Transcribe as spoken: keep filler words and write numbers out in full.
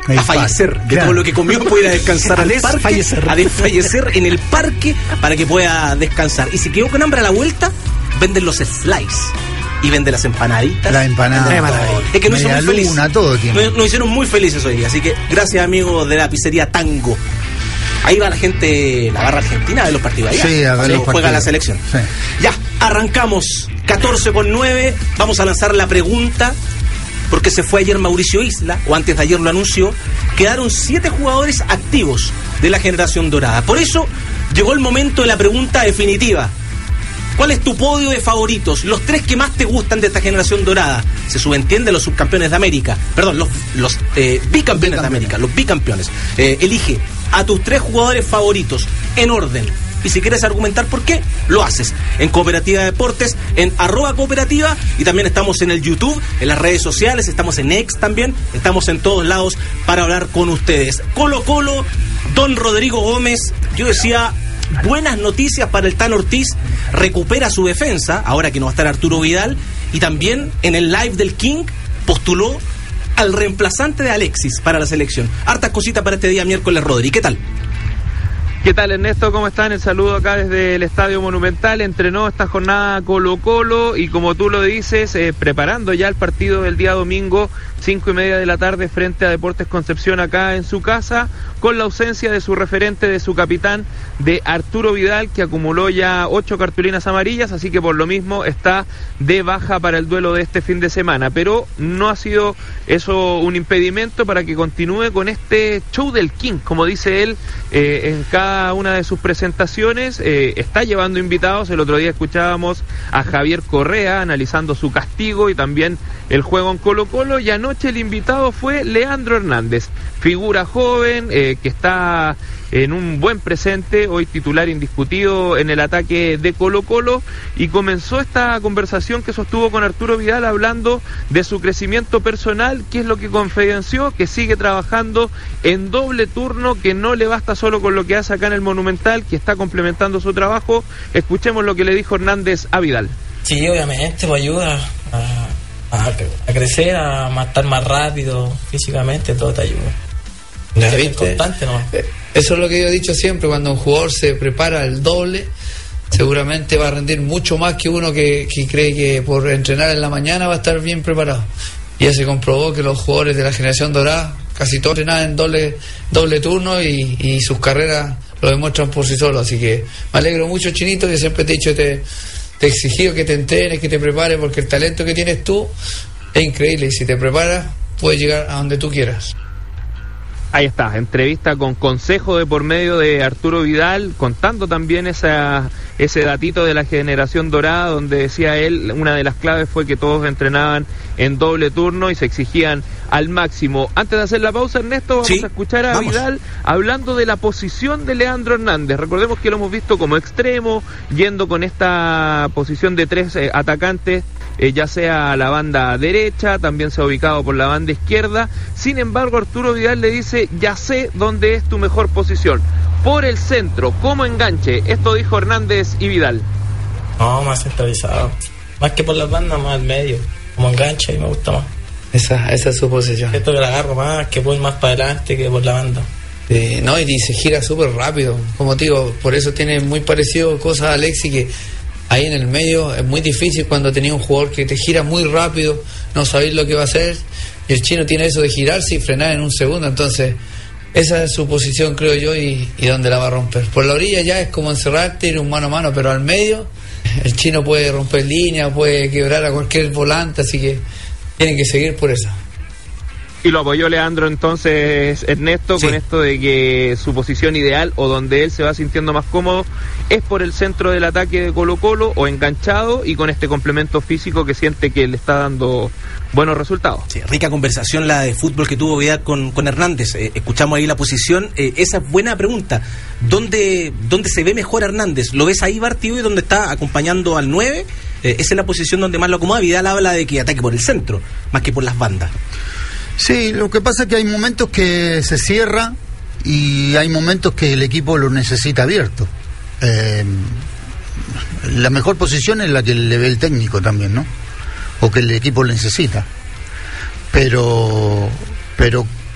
a fallecer parque, de claro. todo lo que comió, puede ir a descansar al parque, fallecer. a desfallecer en el parque para que pueda descansar. Y si quedó con hambre a la vuelta, venden los slices y venden las empanaditas. La empanada. Es que nos hicieron muy felices. Todo nos, nos hicieron muy felices hoy día. Así que gracias, amigos de la pizzería Tango. Ahí va la gente, la barra argentina de los partidos allá. Sí, a ver los juega partidos. La selección. Sí. Ya, arrancamos. catorce con nueve. Vamos a lanzar la pregunta. Porque se fue ayer Mauricio Isla, o antes de ayer lo anunció. Quedaron siete jugadores activos de la generación dorada. Por eso llegó el momento de la pregunta definitiva. ¿Cuál es tu podio de favoritos? Los tres que más te gustan de esta generación dorada. Se subentiende los subcampeones de América. Perdón, los, los eh, bicampeones de América. Los bicampeones. Eh, elige a tus tres jugadores favoritos en orden. Y si quieres argumentar por qué, lo haces en Cooperativa Deportes, en arroba cooperativa, y también estamos en el YouTube, en las redes sociales, estamos en X también, estamos en todos lados para hablar con ustedes. Colo Colo, don Rodrigo Gómez, yo decía, buenas noticias para el Tan Ortiz, recupera su defensa, ahora que no va a estar Arturo Vidal, y también en el live del King postuló al reemplazante de Alexis para la selección. Hartas cositas para este día miércoles, Rodri, ¿qué tal? ¿Qué tal, Ernesto? ¿Cómo están? El saludo acá desde el Estadio Monumental. Entrenó esta jornada Colo Colo y, como tú lo dices, eh, preparando ya el partido del día domingo, cinco y media de la tarde, frente a Deportes Concepción acá en su casa, con la ausencia de su referente, de su capitán, de Arturo Vidal, que acumuló ya ocho cartulinas amarillas, así que por lo mismo está de baja para el duelo de este fin de semana. Pero no ha sido eso un impedimento para que continúe con este show del King, como dice él, eh, en cada una de sus presentaciones. Eh, está llevando invitados. El otro día escuchábamos a Javier Correa analizando su castigo y también el juego en Colo Colo, y anoche el invitado fue Leandro Hernández, figura joven, eh, que está en un buen presente, hoy titular indiscutido en el ataque de Colo Colo, y comenzó esta conversación que sostuvo con Arturo Vidal hablando de su crecimiento personal, que es lo que confidenció, que sigue trabajando en doble turno, que no le basta solo con lo que hace acá en el Monumental, que está complementando su trabajo. Escuchemos lo que le dijo Hernández a Vidal. Sí, obviamente, pues ayuda a, a, a crecer, a estar más rápido físicamente, todo te ayuda. Ya viste, constante, ¿no? Eso es lo que yo he dicho siempre, cuando un jugador se prepara el doble, seguramente va a rendir mucho más que uno que, que cree que por entrenar en la mañana va a estar bien preparado. Y ya se comprobó que los jugadores de la generación dorada casi todos entrenan en doble, doble turno y, y sus carreras lo demuestran por sí solos. Así que me alegro mucho, Chinito, que siempre te he dicho, te, te he exigido que te entrenes, que te prepares, porque el talento que tienes tú es increíble, y si te preparas puedes llegar a donde tú quieras. Ahí está, entrevista con consejo de por medio de Arturo Vidal, contando también esa, ese datito de la generación dorada, donde decía él, una de las claves fue que todos entrenaban en doble turno y se exigían al máximo. Antes de hacer la pausa, Ernesto, vamos sí, a escuchar a vamos. Vidal hablando de la posición de Leandro Hernández. Recordemos que lo hemos visto como extremo, yendo con esta posición de tres eh, atacantes, eh, ya sea a la banda derecha, también se ha ubicado por la banda izquierda. Sin embargo, Arturo Vidal le dice, ya sé dónde es tu mejor posición, por el centro, como enganche. Esto dijo Hernández y Vidal. No, más centralizado, más que por las bandas, más al medio, como enganche, y me gusta más. Esa, esa es su posición. Esto que la agarro más, que voy más para adelante que por la banda. Eh, no, y se gira súper rápido, como te digo, por eso tiene muy parecido cosas a Alexis, que ahí en el medio es muy difícil cuando tenés un jugador que te gira muy rápido, no sabés lo que va a hacer, y el chino tiene eso de girarse y frenar en un segundo. Entonces esa es su posición, creo yo, y, y donde la va a romper. Por la orilla ya es como encerrarte, ir un mano a mano, pero al medio el chino puede romper línea, puede quebrar a cualquier volante, así que tienen que seguir por eso. Y lo apoyó Leandro entonces, Ernesto, sí, con esto de que su posición ideal, o donde él se va sintiendo más cómodo, es por el centro del ataque de Colo Colo, o enganchado, y con este complemento físico que siente que le está dando buenos resultados. Sí, rica conversación la de fútbol que tuvo Vidal con, con Hernández. Eh, escuchamos ahí la posición. Eh, esa es buena pregunta. ¿Dónde, ¿Dónde se ve mejor Hernández? ¿Lo ves ahí, Bartibó, y donde está acompañando al nueve? Eh, esa es la posición donde más lo acomoda. Vidal habla de que ataque por el centro, más que por las bandas. Sí, lo que pasa es que hay momentos que se cierra y hay momentos que el equipo lo necesita abierto. Eh, la mejor posición es la que le ve el técnico también, ¿no? O que el equipo necesita. Pero, pero